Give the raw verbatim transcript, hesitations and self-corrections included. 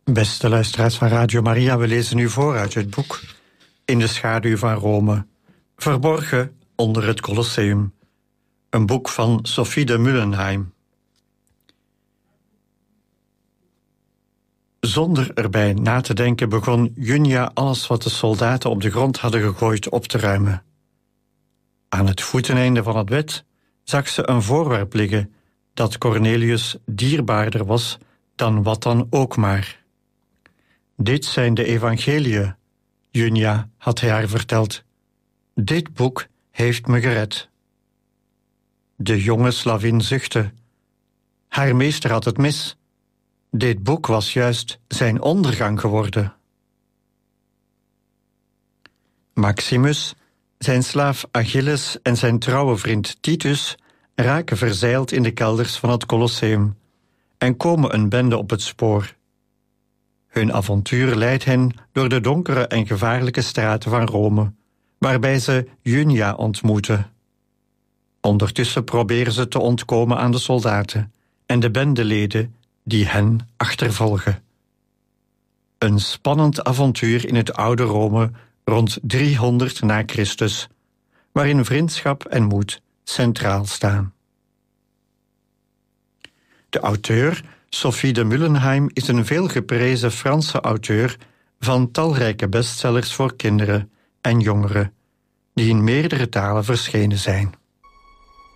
Beste luisteraars van Radio Maria, we lezen u voor uit het boek In de schaduw van Rome, verborgen onder het Colosseum. Een boek van Sophie de Mullenheim. Zonder erbij na te denken begon Junia alles wat de soldaten op de grond hadden gegooid op te ruimen. Aan het voeteneinde van het bed zag ze een voorwerp liggen dat Cornelius dierbaarder was dan wat dan ook maar. Dit zijn de evangeliën, Junia, had hij haar verteld. Dit boek heeft me gered. De jonge slavin zuchtte. Haar meester had het mis. Dit boek was juist zijn ondergang geworden. Maximus, zijn slaaf Achilles en zijn trouwe vriend Titus raken verzeild in de kelders van het Colosseum en komen een bende op het spoor. Hun avontuur leidt hen door de donkere en gevaarlijke straten van Rome, waarbij ze Junia ontmoeten. Ondertussen proberen ze te ontkomen aan de soldaten en de bendeleden die hen achtervolgen. Een spannend avontuur in het oude Rome rond driehonderd na Christus, waarin vriendschap en moed centraal staan. De auteur, Sophie de Mullenheim, is een veelgeprezen Franse auteur van talrijke bestsellers voor kinderen en jongeren, die in meerdere talen verschenen zijn.